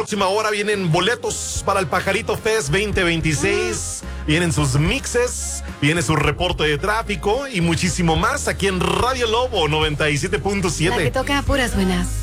próxima hora vienen boletos para el Pajarito Fest 2026. Vienen sus mixes, viene su reporte de tráfico y muchísimo más aquí en Radio Lobo 97.7. La que toca puras buenas.